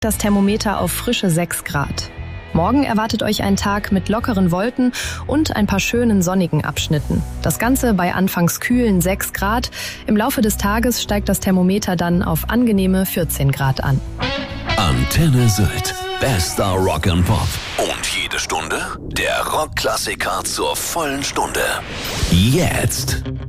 Das Thermometer auf frische 6 Grad. Morgen erwartet euch ein Tag mit lockeren Wolken und ein paar schönen sonnigen Abschnitten. Das Ganze bei anfangs kühlen 6 Grad. Im Laufe des Tages steigt das Thermometer dann auf angenehme 14 Grad an. Antenne Sylt. Bester Rock and Pop. Und jede Stunde der Rockklassiker zur vollen Stunde. Jetzt.